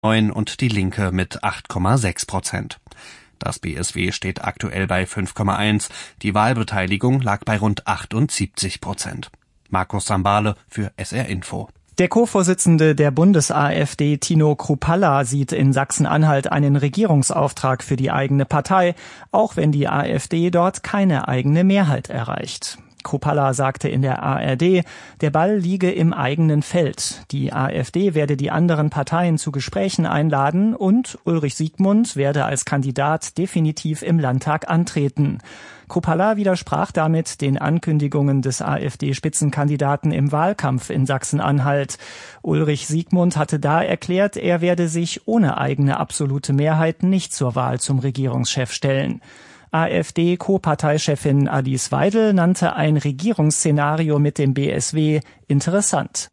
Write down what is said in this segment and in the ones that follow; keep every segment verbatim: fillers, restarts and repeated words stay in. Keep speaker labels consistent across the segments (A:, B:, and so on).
A: neun und die Linke mit acht Komma sechs Prozent. Das B S W steht aktuell bei fünf Komma eins. Die Wahlbeteiligung lag bei rund achtundsiebzig Prozent. Markus Sambale für S R Info.
B: Der Co-Vorsitzende der Bundes-AfD, Tino Kruppalla, sieht in Sachsen-Anhalt einen Regierungsauftrag für die eigene Partei, auch wenn die AfD dort keine eigene Mehrheit erreicht. Kruppalla sagte in der A R D, der Ball liege im eigenen Feld. Die AfD werde die anderen Parteien zu Gesprächen einladen und Ulrich Siegmund werde als Kandidat definitiv im Landtag antreten. Kruppalla widersprach damit den Ankündigungen des AfD-Spitzenkandidaten im Wahlkampf in Sachsen-Anhalt. Ulrich Siegmund hatte da erklärt, er werde sich ohne eigene absolute Mehrheit nicht zur Wahl zum Regierungschef stellen. AfD-Co-Parteichefin Alice Weidel nannte ein Regierungsszenario mit dem B S W interessant.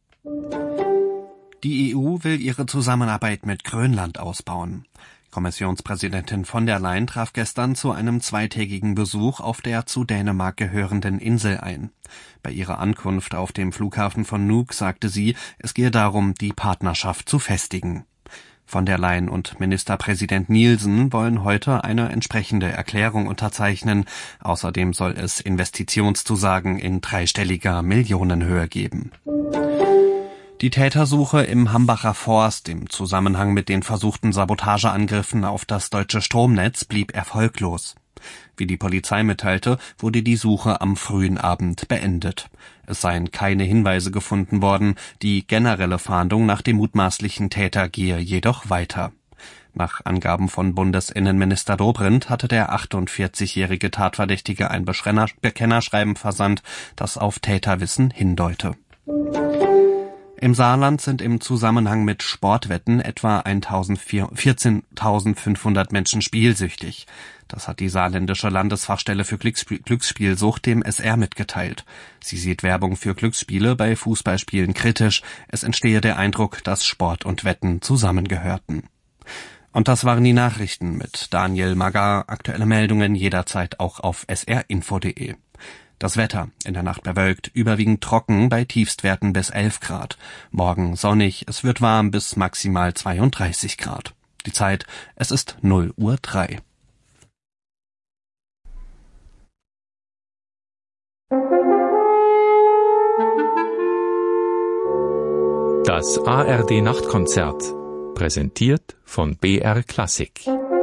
A: Die E U will ihre Zusammenarbeit mit Grönland ausbauen. Kommissionspräsidentin von der Leyen traf gestern zu einem zweitägigen Besuch auf der zu Dänemark gehörenden Insel ein. Bei ihrer Ankunft auf dem Flughafen von Nuuk sagte sie, es gehe darum, die Partnerschaft zu festigen. Von der Leyen und Ministerpräsident Nielsen wollen heute eine entsprechende Erklärung unterzeichnen. Außerdem soll es Investitionszusagen in dreistelliger Millionenhöhe geben. Die Tätersuche im Hambacher Forst im Zusammenhang mit den versuchten Sabotageangriffen auf das deutsche Stromnetz blieb erfolglos. Wie die Polizei mitteilte, wurde die Suche am frühen Abend beendet. Es seien keine Hinweise gefunden worden, die generelle Fahndung nach dem mutmaßlichen Täter gehe jedoch weiter. Nach Angaben von Bundesinnenminister Dobrindt hatte der achtundvierzigjährige Tatverdächtige ein Bekennerschreiben versandt, das auf Täterwissen hindeute. Im Saarland sind im Zusammenhang mit Sportwetten etwa vierzehntausendfünfhundert Menschen spielsüchtig. Das hat die saarländische Landesfachstelle für Glücksspielsucht dem S R mitgeteilt. Sie sieht Werbung für Glücksspiele bei Fußballspielen kritisch. Es entstehe der Eindruck, dass Sport und Wetten zusammengehörten. Und das waren die Nachrichten mit Daniel Magar. Aktuelle Meldungen jederzeit auch auf s r info punkt de. Das Wetter, in der Nacht bewölkt, überwiegend trocken, bei Tiefstwerten bis elf Grad. Morgen sonnig, es wird warm bis maximal zweiunddreißig Grad. Die Zeit, es ist null Uhr drei.
C: Das A R D-Nachtkonzert, präsentiert von B R Klassik.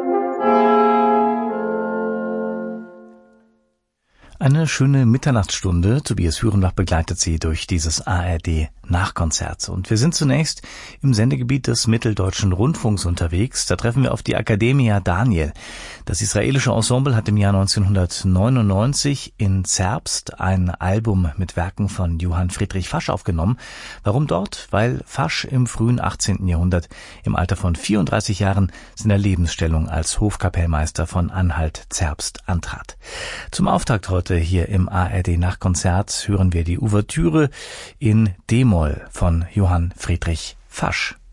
D: Eine schöne Mitternachtsstunde. Tobias Führenbach begleitet Sie durch dieses A R D-Nachkonzert. Und wir sind zunächst im Sendegebiet des Mitteldeutschen Rundfunks unterwegs. Da treffen wir auf die Academia Daniel. Das israelische Ensemble hat im Jahr neunzehnhundertneunundneunzig in Zerbst ein Album mit Werken von Johann Friedrich Fasch aufgenommen. Warum dort? Weil Fasch im frühen achtzehnten Jahrhundert im Alter von vierunddreißig Jahren seiner Lebensstellung als Hofkapellmeister von Anhalt-Zerbst antrat. Zum Auftakt heute hier im A R D-Nachkonzert hören wir die Ouvertüre in D-Moll von Johann Friedrich Fasch.